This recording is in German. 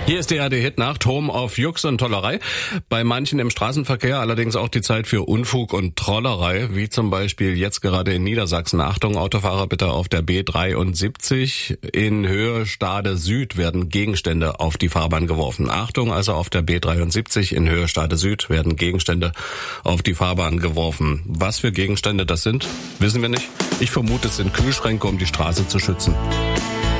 Hier ist die ARD-Hit-Nacht, Home of Jux und Tollerei. Bei manchen im Straßenverkehr allerdings auch die Zeit für Unfug und Trollerei, wie zum Beispiel jetzt gerade in Niedersachsen. Achtung, Autofahrer bitte auf der B73 in Höhe Stade Süd werden Gegenstände auf die Fahrbahn geworfen. Achtung, also auf der B73 in Höhe Stade Süd werden Gegenstände auf die Fahrbahn geworfen. Was für Gegenstände das sind, wissen wir nicht. Ich vermute, es sind Kühlschränke, um die Straße zu schützen.